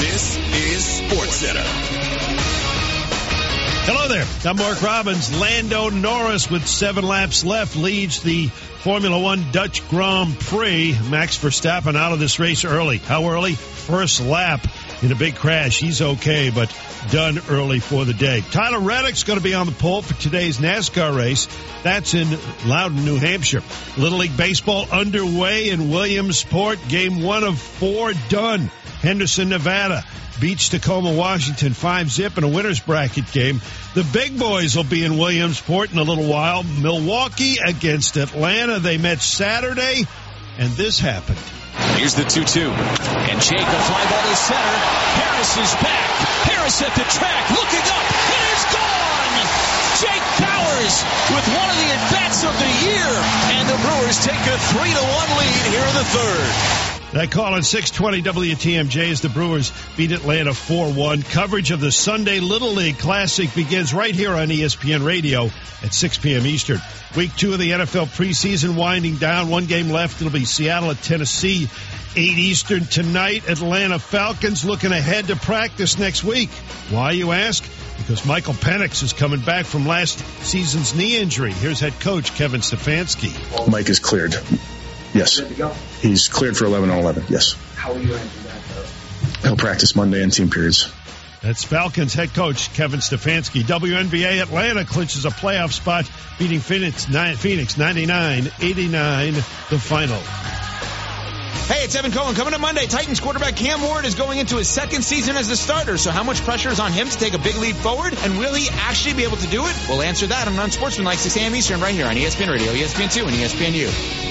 This is SportsCenter. Hello there. I'm Mark Robbins. Lando Norris, with 7 laps left, leads the Formula One Dutch Grand Prix. Max Verstappen out of this race early. How early? First lap in a big crash. He's okay, but done early for the day. Tyler Reddick's going to be on the pole for today's NASCAR race. That's in Loudon, New Hampshire. Little League Baseball underway in Williamsport. Game 1 of 4 done. Henderson, Nevada beats Tacoma, Washington 5-0 in a winner's bracket game. The big boys will be in Williamsport in a little while. Milwaukee against Atlanta. They met Saturday, and this happened. Here's the 2-2. And Jake, a fly ball to center. Harris is back. Harris at the track, looking up. It is gone! Jake Bowers with one of the at-bats of the year. And the Brewers take a 3-1 lead here in the third. That call on 620 WTMJ as the Brewers beat Atlanta 4-1. Coverage of the Sunday Little League Classic begins right here on ESPN Radio at 6 p.m. Eastern. Week 2 of the NFL preseason winding down. 1 game left. It'll be Seattle at Tennessee, 8 Eastern tonight. Atlanta Falcons looking ahead to practice next week. Why, you ask? Because Michael Penix is coming back from last season's knee injury. Here's head coach Kevin Stefanski. Mike is cleared. Yes. He's cleared for 11-on-11. Yes. How will you answer that? He'll practice Monday and team periods. That's Falcons head coach Kevin Stefanski. WNBA Atlanta clinches a playoff spot, beating Phoenix 99-89, the final. Hey, it's Evan Cohen. Coming up Monday, Titans quarterback Cam Ward is going into his 2nd season as a starter. So how much pressure is on him to take a big leap forward? And will he actually be able to do it? We'll answer that on Unsportsmanlike 6 a.m. Eastern right here on ESPN Radio, ESPN2, and ESPNU.